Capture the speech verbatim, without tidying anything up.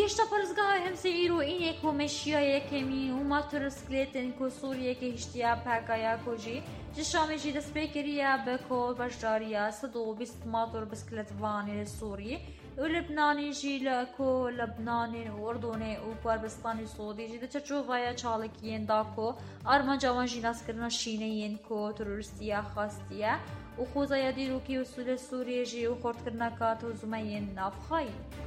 هێشتا پەرزگاهای هەمسە ئیرۆ ئینێک کۆمەشیە یەکەمی وما ترسکلێتن کۆ سووریەکە هشتیا پاکایە کۆژی ji Şamê dest pê kiriye bi ku beşdariya sed û bîst motor bisikletvanê li Sûriyê û Libnanê jî li ku Libnanê û Urdunê û Kurdistanê Sûdî jî di çeçovaya çalakiyên da ku armanca wan jî naskirina şîneyên ku teroristiya xastiye û xwezaya dîrokî û Sûriyê jî û xortkirina tozmeyên navxayî.